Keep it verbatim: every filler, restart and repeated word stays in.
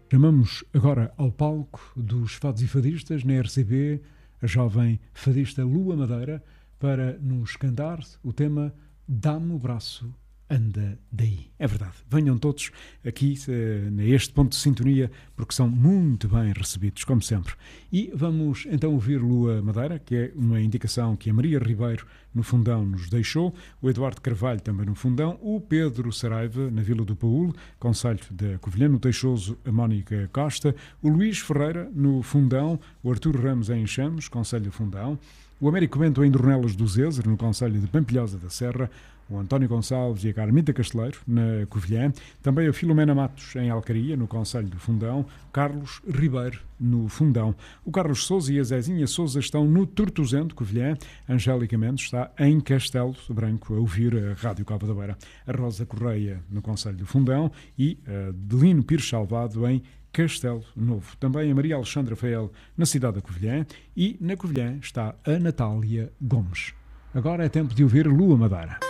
Chamamos agora ao palco dos fados e fadistas na R C B a jovem fadista Lua Madeira para nos cantar o tema Dá-me o braço, anda daí. É verdade, venham todos aqui neste ponto de sintonia porque são muito bem recebidos, como sempre. E vamos então ouvir Lua Madeira, que é uma indicação que a Maria Ribeiro no Fundão nos deixou, o Eduardo Carvalho também no Fundão, o Pedro Saraiva na Vila do Paúl, concelho da Covilhã, no Teixoso a Mónica Costa, o Luís Ferreira no Fundão, o Artur Ramos em Enxames, concelho do Fundão, o Américo Bento em Dornelas do Zezer, no concelho de Pampilhosa da Serra, o António Gonçalves e a Carmita Casteleiro, na Covilhã, também a Filomena Matos, em Alcaria, no concelho do Fundão, Carlos Ribeiro, no Fundão. O Carlos Sousa e a Zezinha Sousa estão no Tortozendo, Covilhã. Angélica Mendes está em Castelo Branco, a ouvir a Rádio Cova da Beira. A Rosa Correia, no concelho do Fundão, e a Delino Pires Salvado, em Castelo Novo. Também a Maria Alexandra Fael, na cidade da Covilhã, e na Covilhã está a Natália Gomes. Agora é tempo de ouvir Lua Madeira.